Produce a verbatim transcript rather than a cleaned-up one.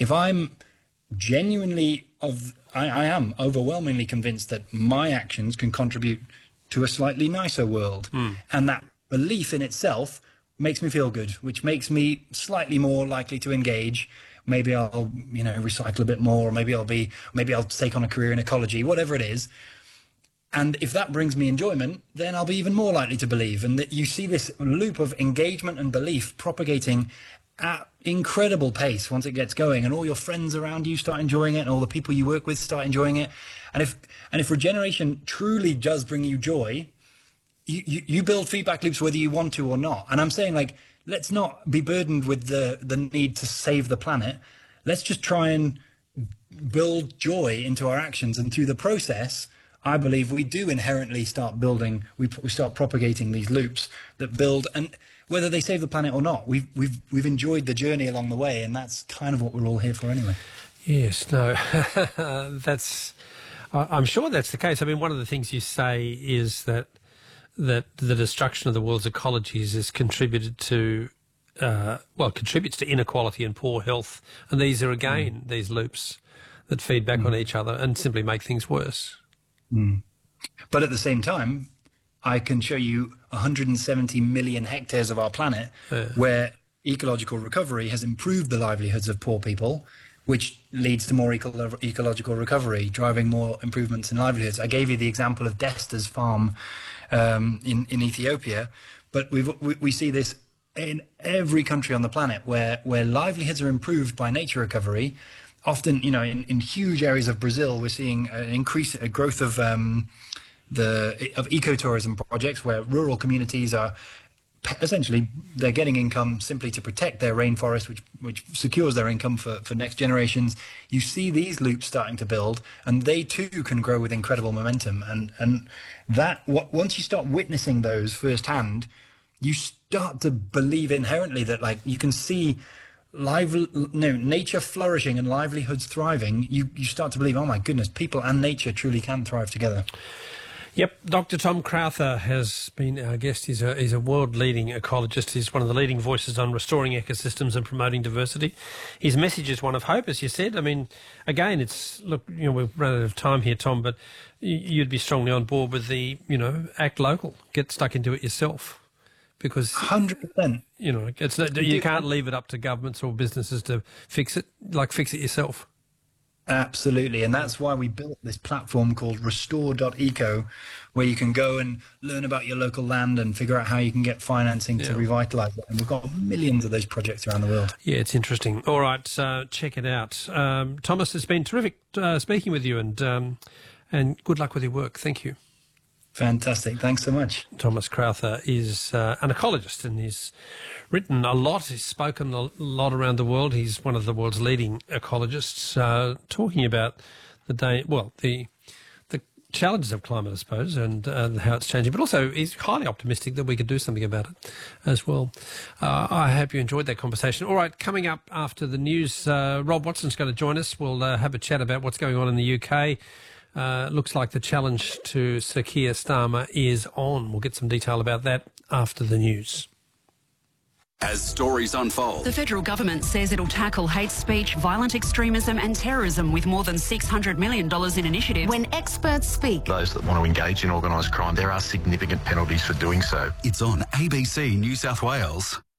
if I'm genuinely of, I, I am overwhelmingly convinced that my actions can contribute to a slightly nicer world. Mm. And that belief in itself makes me feel good, which makes me slightly more likely to engage. Maybe I'll, you know, recycle a bit more, or maybe I'll be, maybe I'll take on a career in ecology, whatever it is. And if that brings me enjoyment, then I'll be even more likely to believe. And that you see this loop of engagement and belief propagating at incredible pace once it gets going, and all your friends around you start enjoying it, and all the people you work with start enjoying it. And if and if regeneration truly does bring you joy, you, you, you build feedback loops whether you want to or not. And I'm saying, like, let's not be burdened with the, the need to save the planet. Let's just try and build joy into our actions. And through the process, I believe we do inherently start building, we, we start propagating these loops that build, and whether they save the planet or not, we've, we've, we've enjoyed the journey along the way, and that's kind of what we're all here for anyway. Yes, no, that's, I'm sure that's the case. I mean, one of the things you say is that that the destruction of the world's ecologies has contributed to, uh, well, contributes to inequality and poor health. And these are, again, mm. these loops that feed back mm. on each other and simply make things worse. Mm. But at the same time, I can show you one hundred seventy million hectares of our planet yeah. where ecological recovery has improved the livelihoods of poor people, which leads to more eco ecological recovery, driving more improvements in livelihoods. I gave you the example of Desta's farm um, in, in Ethiopia, but we've, we, we see this in every country on the planet where, where livelihoods are improved by nature recovery. Often, you know, in, in huge areas of Brazil, we're seeing an increase, a growth of um, the of ecotourism projects where rural communities are essentially, they're getting income simply to protect their rainforest, which which secures their income for, for next generations. You see these loops starting to build, and they too can grow with incredible momentum. And and that what, once you start witnessing those firsthand, you start to believe inherently that, like, you can see live no nature flourishing and livelihoods thriving. You you start to believe, oh my goodness, people and nature truly can thrive together. Yep, Doctor Tom Crowther has been our guest. He's a, he's a world-leading ecologist. He's one of the leading voices on restoring ecosystems and promoting diversity. His message is one of hope, as you said. I mean, again, it's, look, you know, we've run out of time here, Tom, but you'd be strongly on board with the, you know, act local, get stuck into it yourself. Because, one hundred percent. You know, it's you can't leave it up to governments or businesses to fix it, like fix it yourself. Absolutely, and that's why we built this platform called restore dot eco, where you can go and learn about your local land and figure out how you can get financing yeah. to revitalise it. And we've got millions of those projects around the world. Yeah, it's interesting. All right, so check it out. Um, Thomas, it's been terrific uh, speaking with you, and um, and good luck with your work. Thank you. Fantastic. Thanks so much. Thomas Crowther is uh, an ecologist, and he's written a lot. He's spoken a lot around the world. He's one of the world's leading ecologists, uh, talking about the day, well, the the challenges of climate, I suppose, and uh, how it's changing. But also, he's highly optimistic that we could do something about it as well. Uh, I hope you enjoyed that conversation. All right, coming up after the news, uh, Rob Watson's going to join us. We'll uh, have a chat about what's going on in the U K. Uh, looks like the challenge to Sir Keir Starmer is on. We'll get some detail about that after the news. As stories unfold, the federal government says it'll tackle hate speech, violent extremism and terrorism with more than six hundred million dollars in initiatives. When experts speak, those that want to engage in organised crime, there are significant penalties for doing so. It's on A B C New South Wales.